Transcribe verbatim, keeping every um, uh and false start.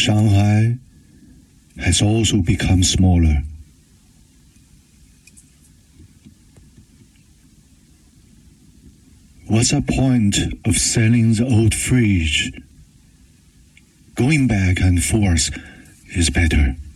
Shanghai has also become smaller. What's the point of selling the old fridge? Going back and forth is better.